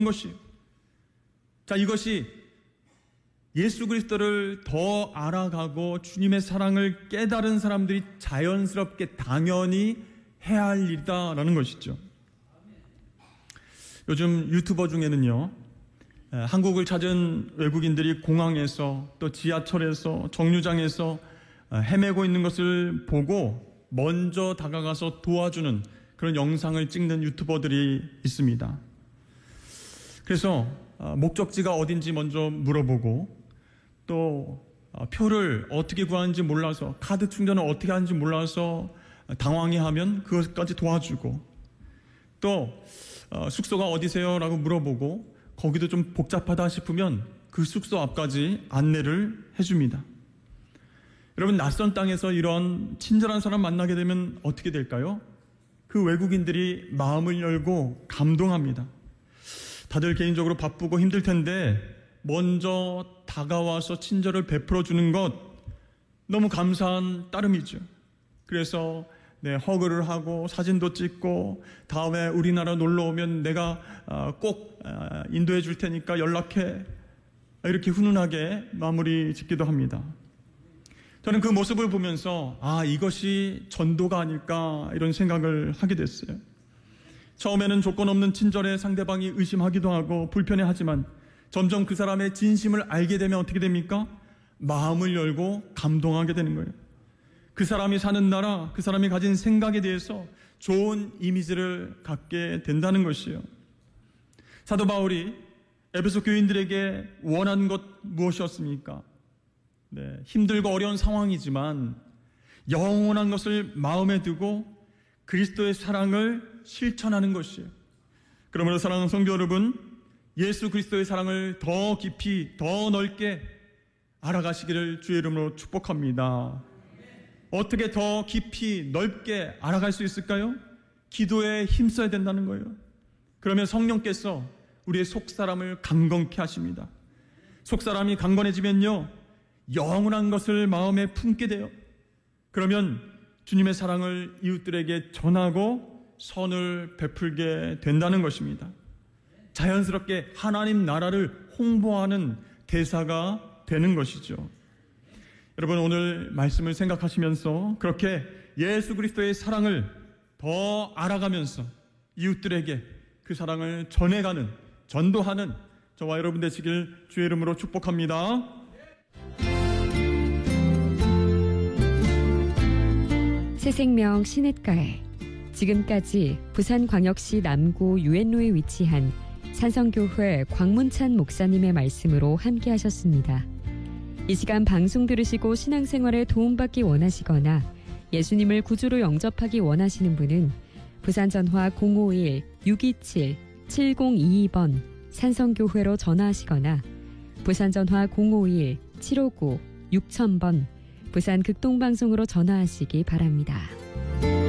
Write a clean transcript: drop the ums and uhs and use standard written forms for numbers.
것이. 자, 이것이 예수 그리스도를 더 알아가고 주님의 사랑을 깨달은 사람들이 자연스럽게 당연히 해야 할 일이다라는 것이죠. 요즘 유튜버 중에는요, 한국을 찾은 외국인들이 공항에서 또 지하철에서 정류장에서 헤매고 있는 것을 보고 먼저 다가가서 도와주는 그런 영상을 찍는 유튜버들이 있습니다. 그래서 목적지가 어딘지 먼저 물어보고 또 표를 어떻게 구하는지 몰라서 카드 충전을 어떻게 하는지 몰라서 당황해하면 그것까지 도와주고 또 숙소가 어디세요? 라고 물어보고 거기도 좀 복잡하다 싶으면 그 숙소 앞까지 안내를 해줍니다. 여러분, 낯선 땅에서 이런 친절한 사람 만나게 되면 어떻게 될까요? 그 외국인들이 마음을 열고 감동합니다. 다들 개인적으로 바쁘고 힘들 텐데 먼저 다가와서 친절을 베풀어 주는 것 너무 감사한 따름이죠. 그래서 허그를 하고 사진도 찍고 다음에 우리나라 놀러 오면 내가 꼭 인도해 줄 테니까 연락해. 이렇게 훈훈하게 마무리 짓기도 합니다. 저는 그 모습을 보면서 이것이 전도가 아닐까 이런 생각을 하게 됐어요. 처음에는 조건 없는 친절에 상대방이 의심하기도 하고 불편해하지만 점점 그 사람의 진심을 알게 되면 어떻게 됩니까? 마음을 열고 감동하게 되는 거예요. 그 사람이 사는 나라, 그 사람이 가진 생각에 대해서 좋은 이미지를 갖게 된다는 것이에요. 사도 바울이 에베소 교인들에게 원한 것 무엇이었습니까? 힘들고 어려운 상황이지만 영원한 것을 마음에 두고 그리스도의 사랑을 실천하는 것이에요. 그러므로 사랑하는 성도 여러분, 예수 그리스도의 사랑을 더 깊이, 더 넓게 알아가시기를 주의 이름으로 축복합니다. 어떻게 더 깊이, 넓게 알아갈 수 있을까요? 기도에 힘써야 된다는 거예요. 그러면 성령께서 우리의 속사람을 강건케 하십니다. 속사람이 강건해지면요, 영원한 것을 마음에 품게 돼요. 그러면 주님의 사랑을 이웃들에게 전하고 선을 베풀게 된다는 것입니다. 자연스럽게 하나님 나라를 홍보하는 대사가 되는 것이죠. 여러분, 오늘 말씀을 생각하시면서 그렇게 예수 그리스도의 사랑을 더 알아가면서 이웃들에게 그 사랑을 전해가는, 전도하는 저와 여러분 되시길 주의 이름으로 축복합니다. 새생명 시냇가에 지금까지 부산광역시 남구 유엔로에 위치한 산성교회 광문찬 목사님의 말씀으로 함께 하셨습니다. 이 시간 방송 들으시고 신앙생활에 도움받기 원하시거나 예수님을 구주로 영접하기 원하시는 분은 부산전화 051-627-7022번 산성교회로 전화하시거나 부산전화 051-759-6000번 부산 극동방송으로 전화하시기 바랍니다.